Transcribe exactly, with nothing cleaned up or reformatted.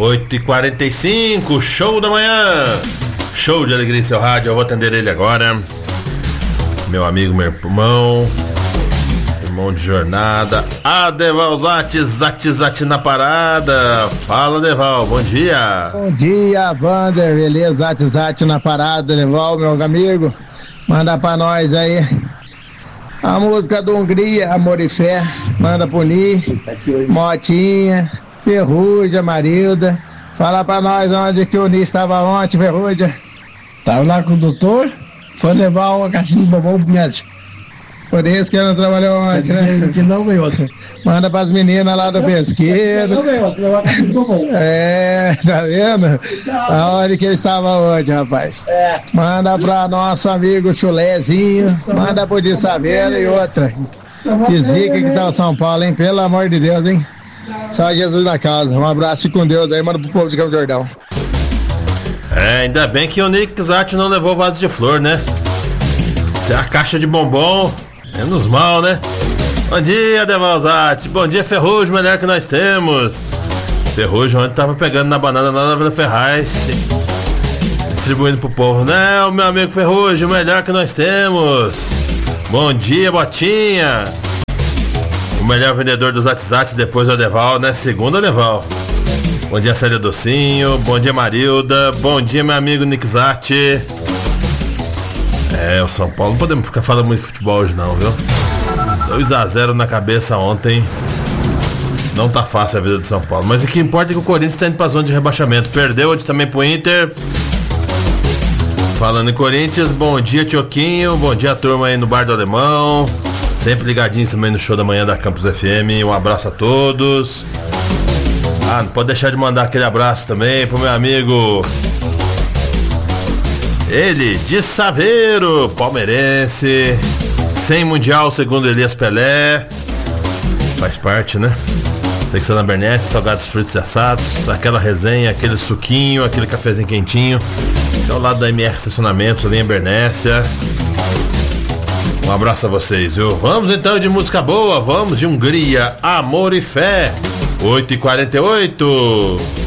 oito e quarenta e cinco, show da manhã. Show de alegria em seu rádio. Eu vou atender ele agora. Meu amigo, meu irmão, irmão de jornada, Adeval Zatti, Zatti, Zatti na parada. Fala, Adeval, bom dia. Bom dia, Vander, beleza? Zatti, Zatti na parada, Adeval, meu amigo. Manda pra nós aí a música do Hungria, Amor e Fé. Manda pro Ni, Motinha, Ferrugem, Marilda. Fala pra nós onde que o Ni estava ontem, Ferrugem. Tava lá com o doutor, foi levar uma caixinha de bombom pro médico. Por isso que não trabalhou ontem, né? Que não veio outra. Manda pras meninas lá do pesqueiro. Não veio outra, levou a caixinha de bombom. É, tá vendo? Aonde que ele estava hoje, rapaz? É. Manda pra nosso amigo Chulezinho. Manda pro de Saveiro e outra. Que zica que tá o São Paulo, hein? Pelo amor de Deus, hein? Só Jesus na casa. Um abraço com Deus aí, manda pro povo de Campo Jordão. É, ainda bem que o Nick Zatti não levou vaso de flor, né? Se é a caixa de bombom, menos mal, né? Bom dia, Adeval Zatti. Bom dia, Ferrugem, melhor que nós temos. Ferrugem ontem tava pegando na banana lá da Ferraz, distribuindo pro povo, né? O meu amigo Ferrugem, o melhor que nós temos. Bom dia, Botinha. O melhor vendedor dos Zatti Zatti depois do Adeval, né? Segundo Adeval. Bom dia, Célia Docinho. Bom dia, Marilda. Bom dia, meu amigo Nick Zatti. É, o São Paulo não podemos ficar falando muito de futebol hoje não, viu? dois a zero na cabeça ontem. Não tá fácil a vida do São Paulo. Mas o que importa é que o Corinthians tá indo pra zona de rebaixamento. Perdeu hoje também pro Inter. Falando em Corinthians, bom dia, Tioquinho. Bom dia, turma aí no Bar do Alemão. Sempre ligadinhos também no show da manhã da Campus F M. Um abraço a todos. Ah, não pode deixar de mandar aquele abraço também pro meu amigo, ele, de Saveiro, palmeirense, sem mundial segundo Elias Pelé. Faz parte, né? Secção da Bernese, salgados fritos e assados, aquela resenha, aquele suquinho, aquele cafezinho quentinho, que é ao lado da M R Estacionamentos, linha Bernécia. Um abraço a vocês, viu? Vamos então de música boa, vamos de Hungria, Amor e Fé. oito e quarenta e oito.